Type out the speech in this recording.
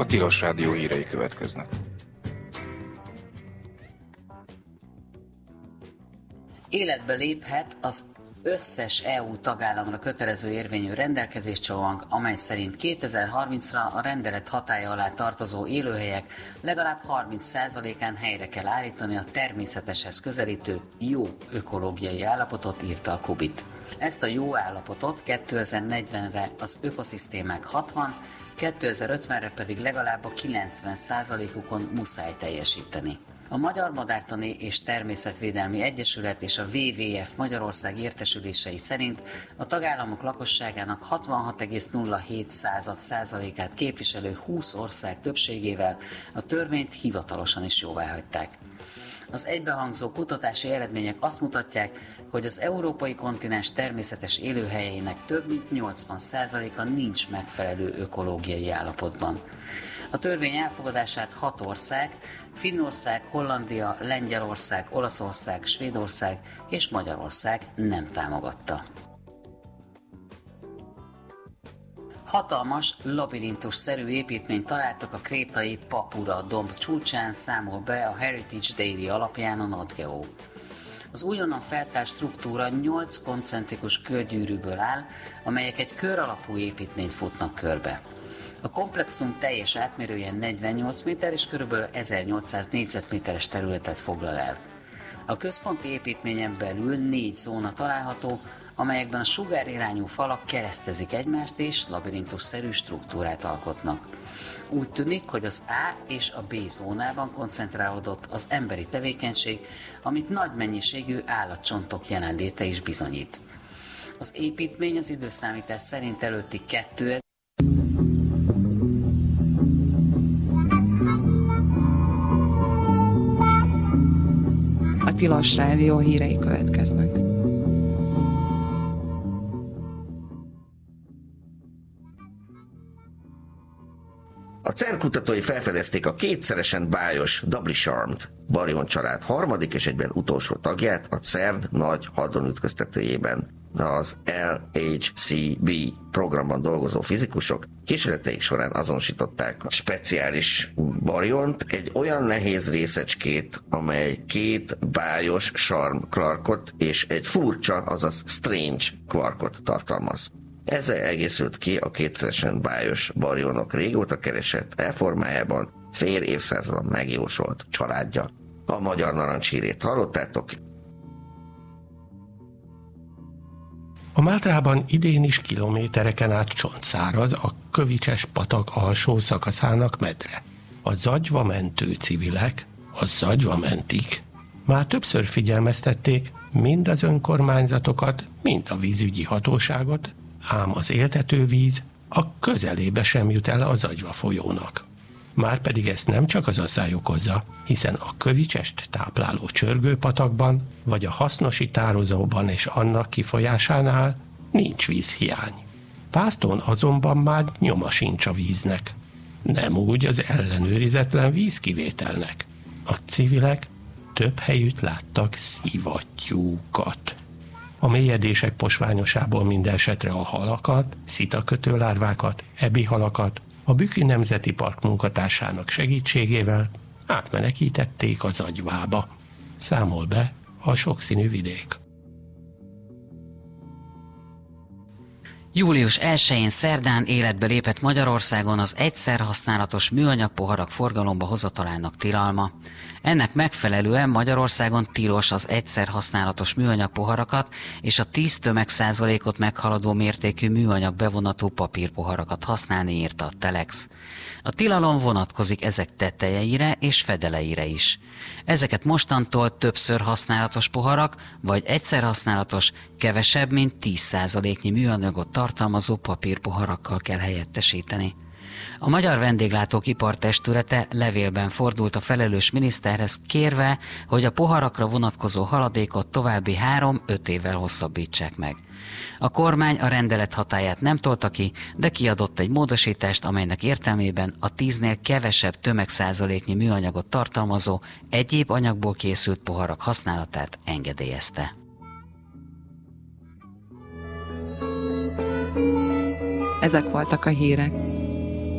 A Tilos Rádió hírei következnek. Életbe léphet az összes EU tagállamra kötelező érvényű rendelkezéscsomag, amely szerint 2030-ra a rendelet hatálya alá tartozó élőhelyek legalább 30%-án helyre kell állítani a természeteshez közelítő jó ökológiai állapotot, írta a Kubit. Ezt a jó állapotot 2040-re az ökoszisztémák 2050-re pedig legalább a 90%-ukon muszáj teljesíteni. A Magyar Madártani és Természetvédelmi Egyesület és a WWF Magyarország értesülései szerint a tagállamok lakosságának 66,07%-át képviselő 20 ország többségével a törvényt hivatalosan is jóváhagyták. Az egybehangzó kutatási eredmények azt mutatják, hogy az európai kontinens természetes élőhelyeinek több mint 80%-a nincs megfelelő ökológiai állapotban. A törvény elfogadását 6 ország, Finnország, Hollandia, Lengyelország, Olaszország, Svédország és Magyarország nem támogatta. Hatalmas, labirintusszerű építményt találtak a krétai Papura domb csúcsán, számol be a Heritage Daily alapján a NatGeo. Az újonnan feltárt struktúra 8 koncentrikus körgyűrűből áll, amelyek egy kör alapú építményt futnak körbe. A komplexum teljes átmérője 48 méter és kb. 1800 négyzetméteres területet foglal el. A központi építményen belül 4 zóna található, amelyekben a sugárirányú falak keresztezik egymást és labirintusszerű struktúrát alkotnak. Úgy tűnik, hogy az A és a B zónában koncentrálódott az emberi tevékenység, amit nagy mennyiségű állatcsontok jelenléte is bizonyít. Az építmény az időszámítás szerint előtti 2000 A Tilos Rádió hírei következnek. A CERN kutatói felfedezték a kétszeresen bájos Doubly Charmed baryon család harmadik és egyben utolsó tagját a CERN nagy hadronütköztetőjében. Az LHCb programban dolgozó fizikusok kísérleteik során azonosították a speciális baryont, egy olyan nehéz részecskét, amely 2 bájos Charm kvarkot és egy furcsa, azaz strange kvarkot tartalmaz. Ezzel egészült ki a kétszeresen bájos baryonok régóta keresett elformájában fél évszázadon megjósolt családja. A Magyar Narancshírét hallottátok. A Mátrában idén is kilométereken át csontszáraz a Kövicses patak alsó szakaszának medre. A zagyva mentő civilek, a zagyva mentik már többször figyelmeztették mind az önkormányzatokat, mind a vízügyi hatóságot, ám az éltetővíz a közelébe sem jut el a Zagyva folyónak. Márpedig ezt nem csak az asszály okozza, hiszen a Kövicsest tápláló Csörgőpatakban, vagy a hasznosi tározóban és annak kifolyásánál nincs vízhiány. Pászton azonban már nyoma sincs a víznek. Nem úgy az ellenőrizetlen vízkivételnek. A civilek több helyütt láttak szivattyúkat. A mélyedések posványosából mindenesetre a halakat, szitakötőlárvákat, ebihalakat a Bükki Nemzeti Park munkatársának segítségével átmenekítették az Zagyvába. Számol be a sokszínű vidék. Július 1-én szerdán életbe lépett Magyarországon az egyszer használatos műanyag poharak forgalomba hozatalának tilalma. Ennek megfelelően Magyarországon tilos az egyszer használatos műanyag poharakat és a 10 tömegszázalékot meghaladó mértékű műanyag bevonatú papírpoharakat használni, írta a Telex. A tilalom vonatkozik ezek tetejeire és fedeleire is. Ezeket mostantól többször használatos poharak, vagy egyszer használatos, kevesebb, mint 10%-nyi műanyagot tartalmazó papírpoharakkal kell helyettesíteni. A Magyar Vendéglátók Ipartestülete levélben fordult a felelős miniszterhez kérve, hogy a poharakra vonatkozó haladékot további 3-5 évvel hosszabbítsák meg. A kormány a rendelet hatályát nem tolta ki, de kiadott egy módosítást, amelynek értelmében a 10-nél kevesebb tömegszázaléknyi műanyagot tartalmazó egyéb anyagból készült poharak használatát engedélyezte. Ezek voltak a hírek.